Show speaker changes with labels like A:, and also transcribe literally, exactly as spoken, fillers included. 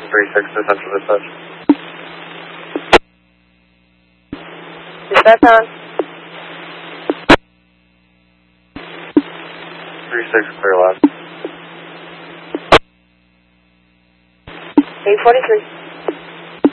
A: three six to Central Dispatch.
B: Dispatch on.
A: three six, clear left.
B: eight forty-three.